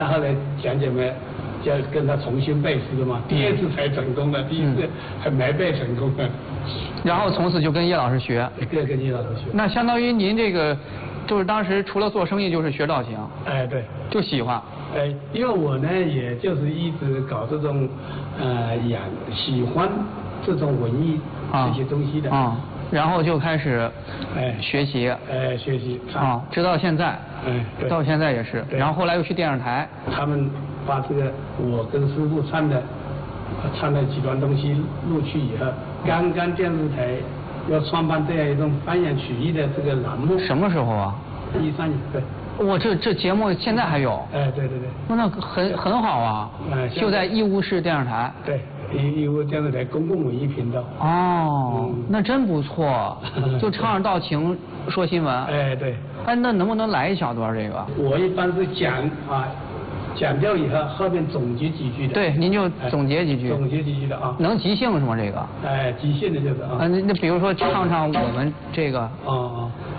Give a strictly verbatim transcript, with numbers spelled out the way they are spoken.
后来讲姐们就跟他重新背诗嘛，第二次才成功的，第一次还没背成功的。 然后从此就跟叶老师学。 对，跟叶老师学。 那相当于您这个，就是当时除了做生意就是学造型。 哎，对。 就喜欢。 哎，因为我呢，也就是一直搞这种，呃，养喜欢这种文艺这些东西的。 啊。然后就开始， 哎， 学习。 哎，学习。 啊，直到现在。 哎，对。 到现在也是。然后后来又去电视台。 他们把这个我跟师傅唱的，唱的几段东西录去以后，刚刚电视台要创办这样一种方言曲艺的这个栏目。 什么时候啊？ 一三年，对。 哇，这这节目现在还有？ 哎，对对对。 那很很好啊。哎，就在义乌市电视台。 对。义乌电视台公共文艺频道。 哦，嗯、那真不错，就唱着道情说新闻。 哎，对。 哎，那能不能来一小段这个？ 我一般是讲啊，讲掉以后后面总结几句的。 对，您就总结几句。 哎、总结几句的啊。 能即兴是吗？这个？ 哎，即兴的就是啊。 啊，那那比如说唱唱我们这个。 哦哦。